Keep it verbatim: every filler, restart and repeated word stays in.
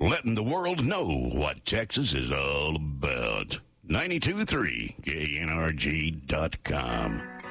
letting the world know what Texas is all about. ninety-two point three K N R G dot com.